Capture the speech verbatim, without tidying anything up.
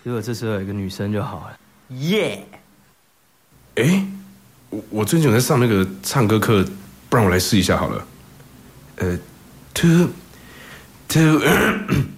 如果这时候有一个女生就好了。 耶！ 哎，我我最近有在上那个唱歌课，不然我来试一下好了。呃，two two。